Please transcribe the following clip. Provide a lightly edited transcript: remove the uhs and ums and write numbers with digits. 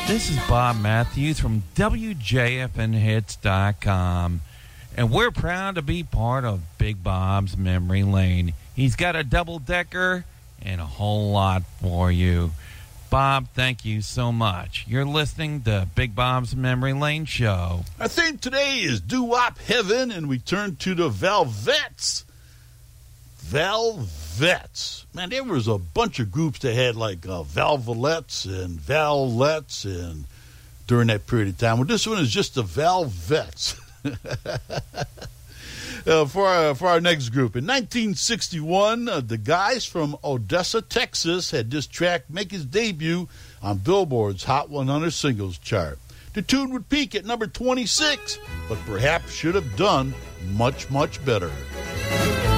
This is Bob Matthews from WJFNHits.com, and we're proud to be part of Big Bob's Memory Lane. He's got a double-decker and a whole lot for you. Bob, thank you so much. You're listening to Big Bob's Memory Lane Show. Our theme today is Doo-Wop Heaven, and we turn to the Velvets. Velvets. Man, there was a bunch of groups that had like Valvolettes and Valets and during that period of time. Well, this one is just the Velvets. For our next group. In 1961, the guys from Odessa, Texas had this track make its debut on Billboard's Hot 100 Singles chart. The tune would peak at number 26, but perhaps should have done much, much better.